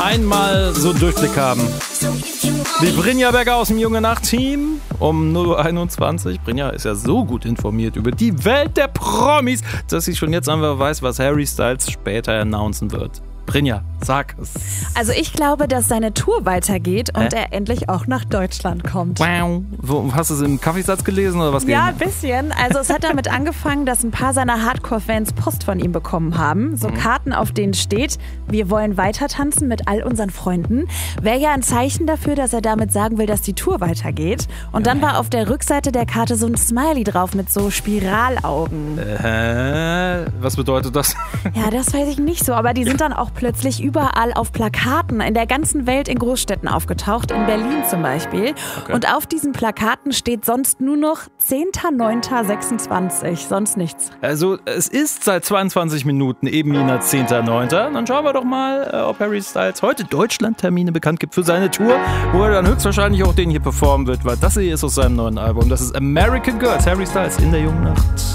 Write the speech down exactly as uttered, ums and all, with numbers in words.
einmal so einen Durchblick haben. Wie Brynja Berger aus dem Junge Nacht-Team um null Uhr einundzwanzig. Brynja ist ja so gut informiert über die Welt der Promis, dass sie schon jetzt einfach weiß, was Harry Styles später announcen wird. Brynja, sag es. Also ich glaube, dass seine Tour weitergeht und Hä? er endlich auch nach Deutschland kommt. Wow. Wo, hast du es im Kaffeesatz gelesen oder was? Ja, gegen? ein bisschen. Also es hat damit angefangen, dass ein paar seiner Hardcore-Fans Post von ihm bekommen haben. So Karten, auf denen steht, wir wollen weiter tanzen mit all unseren Freunden. Wäre ja ein Zeichen dafür, dass er damit sagen will, dass die Tour weitergeht. Und dann war auf der Rückseite der Karte so ein Smiley drauf mit so Spiralaugen. Äh, was bedeutet das? Ja, das weiß ich nicht so, aber die sind dann auch plötzlich überall auf Plakaten in der ganzen Welt in Großstädten aufgetaucht, in Berlin zum Beispiel. Okay. Und auf diesen Plakaten steht sonst nur noch zehnter neunter sechsundzwanzig, sonst nichts. Also, es ist seit zweiundzwanzig Minuten eben jener zehnter neunter Dann schauen wir doch mal, ob Harry Styles heute Deutschland-Termine bekannt gibt für seine Tour, wo er dann höchstwahrscheinlich auch den hier performen wird, weil das hier ist aus seinem neuen Album. Das ist American Girls, Harry Styles in der Jungen Nacht.